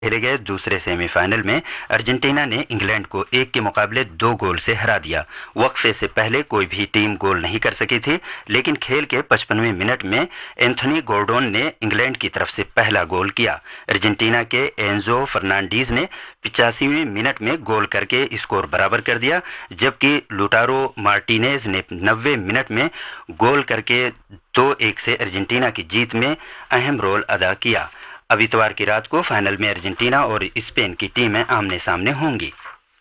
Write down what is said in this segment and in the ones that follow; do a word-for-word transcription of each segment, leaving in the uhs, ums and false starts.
खेले गए दूसरे सेमीफाइनल में अर्जेंटीना ने इंग्लैंड को एक के मुकाबले दो गोल से हरा दिया। वक्फे से पहले कोई भी टीम गोल नहीं कर सकी थी, लेकिन खेल के पचपनवें मिनट में एंथोनी गोर्डोन ने इंग्लैंड की तरफ से पहला गोल किया। अर्जेंटीना के एंजो फर्नांडीज ने पिचासीवें मिनट में गोल करके स्कोर बराबर कर दिया, जबकि लुटारो मार्टिनेज ने नब्बे मिनट में गोल करके दो एक से अर्जेंटीना की जीत में अहम रोल अदा किया। अब इतवार की रात को फाइनल में अर्जेंटीना और स्पेन की टीमें आमने सामने होंगी।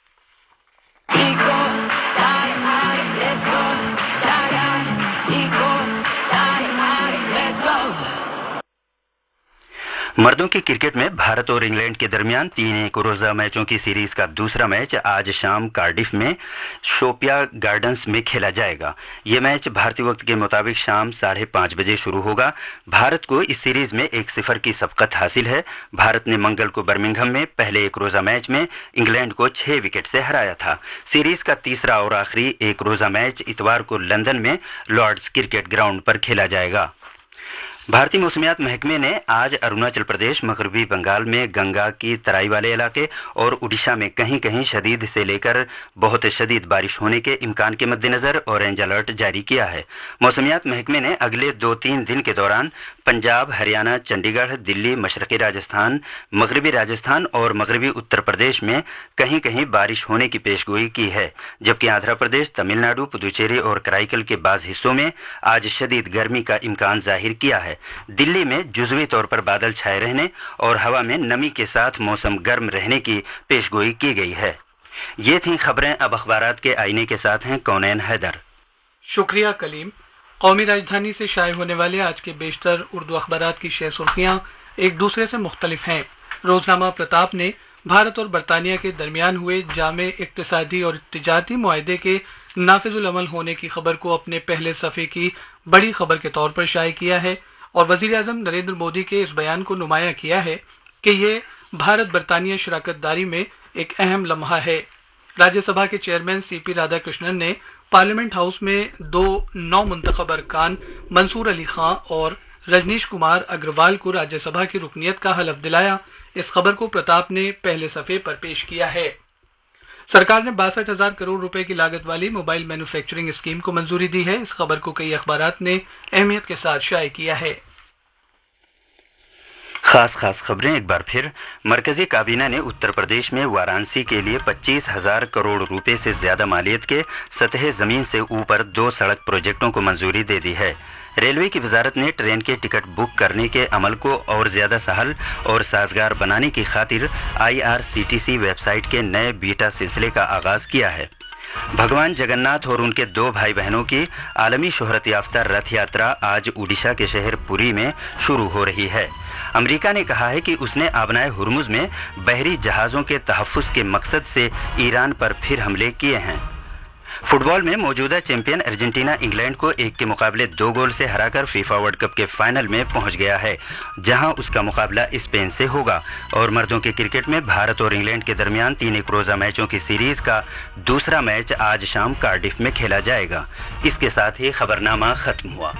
मर्दों की क्रिकेट में भारत और इंग्लैंड के दरमियान तीन एक रोजा मैचों की सीरीज का दूसरा मैच आज शाम कार्डिफ में शोपिया गार्डन्स में खेला जाएगा। ये मैच भारतीय वक्त के मुताबिक शाम साढ़े पाँच बजे शुरू होगा। भारत को इस सीरीज में एक सिफर की सबकत हासिल है। भारत ने मंगल को बर्मिंघम में पहले एक रोजा मैच में इंग्लैंड को छह विकेट से हराया था। सीरीज का तीसरा और आखिरी एक रोजा मैच इतवार को लंदन में लॉर्ड्स क्रिकेट ग्राउंड पर खेला जाएगा। भारतीय मौसमियात महकमे ने आज अरुणाचल प्रदेश, मगरबी बंगाल में गंगा की तराई वाले इलाके और उड़ीसा में कहीं कहीं शदीद से लेकर बहुत शदीद बारिश होने के इम्कान के मद्देनजर ऑरेंज अलर्ट जारी किया है। मौसमियात महकमे ने अगले दो तीन दिन के दौरान पंजाब, हरियाणा, चंडीगढ़, दिल्ली, मशरकी राजस्थान, मगरबी राजस्थान और मगरबी उत्तर प्रदेश में कहीं कहीं बारिश होने की पेशगोई की है, जबकि आंध्र प्रदेश, तमिलनाडु, पुदुचेरी और कराईकल के बाज़ हिस्सों में आज शदीद गर्मी का इम्कान जाहिर किया है। दिल्ली में जुज़वी तौर पर बादल छाए रहने और हवा में नमी के साथ मौसम गर्म रहने की पेशगोई की गई है। ये थी खबरें। अब अखबारात के आईने के साथ हैं कौनैन हैदर। शुक्रिया कलीम। कौमी राजधानी से शाये होने वाले आज के बेशतर उर्दू अखबारात की शेर सुर्खियां एक दूसरे से मुख्तलिफ हैं। रोजनामा प्रताप ने भारत और बरतानिया के दरमियान हुए जामे इक्तिसादी और तिजारती मुआहदे के नाफिजुल अमल होने की खबर को अपने पहले सफ़े की बड़ी खबर के तौर पर शाये किया है और वज़ीर आज़म नरेंद्र मोदी के इस बयान को नुमाया किया है कि ये भारत बरतानिया शराकतदारी में एक अहम लम्हा है। राज्यसभा के चेयरमैन सी पी राधाकृष्णन ने पार्लियामेंट हाउस में दो नौ मुंतखब अरकान मंसूर अली खां और रजनीश कुमार अग्रवाल को राज्यसभा की रुकनीत का हलफ दिलाया। इस खबर को प्रताप ने पहले सफ़े पर पेश किया है। सरकार ने बासठ हजार करोड़ रुपए की लागत वाली मोबाइल मैन्युफैक्चरिंग स्कीम को मंजूरी दी है। इस खबर को कई अखबारात ने अहमियत के साथ शाये किया है। खास खास खबरें एक बार फिर। मरकजी काबीना ने उत्तर प्रदेश में वाराणसी के लिए पच्चीस हजार करोड़ रुपए से ज्यादा मालियत के सतह जमीन से ऊपर दो सड़क प्रोजेक्टों को मंजूरी दे दी है। रेलवे की वजारत ने ट्रेन के टिकट बुक करने के अमल को और ज्यादा सहल और साजगार बनाने की खातिर I R C T C website के नए बीटा सिलसिले का आगाज किया है। भगवान जगन्नाथ और उनके दो भाई बहनों की आलमी शोहरत याफ्ता रथ यात्रा आज उड़ीसा के शहर पुरी में शुरू हो रही है। अमेरिका ने कहा है कि उसने आबनाए हुर्मुज में बहरी जहाज़ों के तहफ़्फ़ुज़ के मकसद से ईरान पर फिर हमले किए हैं। फुटबॉल में मौजूदा चैंपियन अर्जेंटीना इंग्लैंड को एक के मुकाबले दो गोल से हराकर फीफा वर्ल्ड कप के फाइनल में पहुंच गया है, जहां उसका मुकाबला स्पेन से होगा। और मर्दों के क्रिकेट में भारत और इंग्लैंड के दरमियान तीन एक रोजा मैचों की सीरीज का दूसरा मैच आज शाम कार्डिफ में खेला जाएगा। इसके साथ ही खबरनामा खत्म हुआ।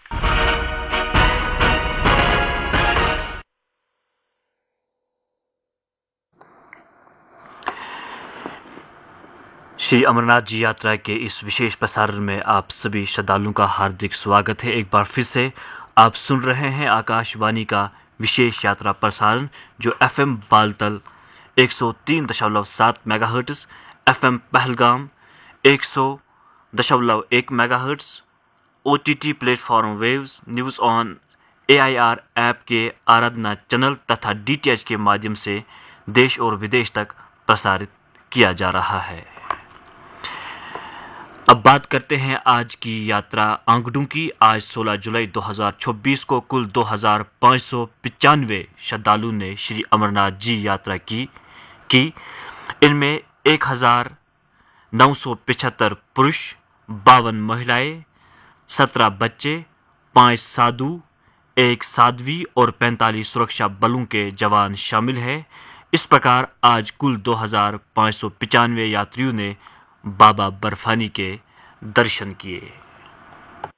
श्री अमरनाथ जी यात्रा के इस विशेष प्रसारण में आप सभी श्रद्धालुओं का हार्दिक स्वागत है। एक बार फिर से आप सुन रहे हैं आकाशवाणी का विशेष यात्रा प्रसारण, जो एफएम बालतल एक सौ तीन दशमलव सात मेगाहर्ट्ज़, एफएम पहलगाम एक सौ दशमलव एक megahertz, OTT platform waves, news on AIR app के आराधना चैनल तथा डीटीएच के माध्यम से देश और विदेश तक प्रसारित किया जा रहा है। अब बात करते हैं आज की यात्रा आंगडू की। आज सोलह जुलाई दो हज़ार छब्बीस को कुल दो हज़ार पाँच सौ पचानवे श्रद्धालु ने श्री अमरनाथ जी यात्रा की की इनमें एक हज़ार नौ सौ पचहत्तर पुरुष, बावन महिलाएं, सत्रह बच्चे, पाँच साधु, एक साध्वी और पैंतालीस सुरक्षा बलों के जवान शामिल हैं। इस प्रकार आज कुल दो हज़ार पाँच सौ पचानवे यात्रियों ने बाबा बर्फानी के दर्शन किए।